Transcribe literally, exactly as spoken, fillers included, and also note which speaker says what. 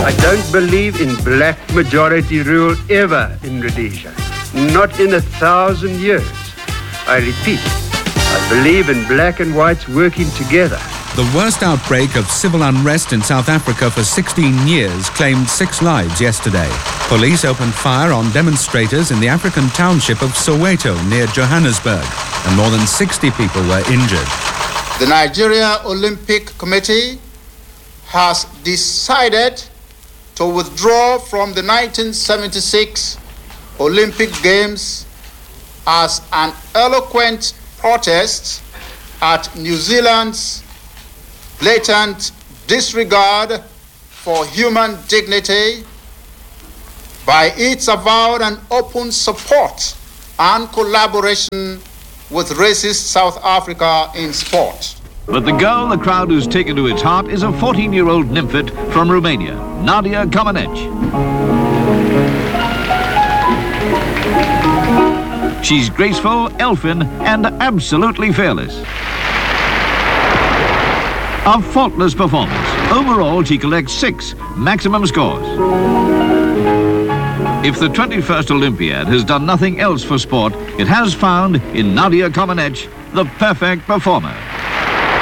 Speaker 1: I don't believe in black majority rule ever in Rhodesia. Not in a thousand years. I repeat, I believe in black and whites working together.
Speaker 2: The worst outbreak of civil unrest in South Africa for sixteen years claimed six lives yesterday. Police opened fire on demonstrators in the African township of Soweto near Johannesburg, and more than sixty people were injured.
Speaker 3: The Nigeria Olympic Committee has decided to withdraw from the nineteen seventy-six Olympic Games as an eloquent protest at New Zealand's blatant disregard for human dignity by its avowed and open support and collaboration with racist South Africa in sport.
Speaker 4: But the girl the crowd has taken to its heart is a fourteen-year-old nymphet from Romania, Nadia Comaneci. She's graceful, elfin, and absolutely fearless. A faultless performance. Overall, she collects six maximum scores. If the twenty-first Olympiad has done nothing else for sport, it has found in Nadia Comaneci the perfect performer.